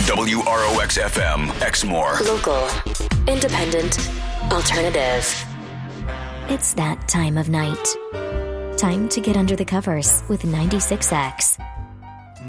WROX FM, Exmoor. Local, independent, alternative. It's that time of night. Time to get under the covers with 96X.